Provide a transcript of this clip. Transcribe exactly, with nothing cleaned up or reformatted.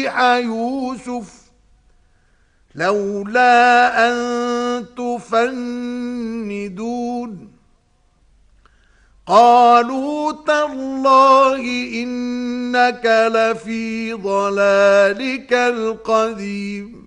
صالح يوسف لولا أن تفندون قالوا تالله إنك لفي ضلالك القديم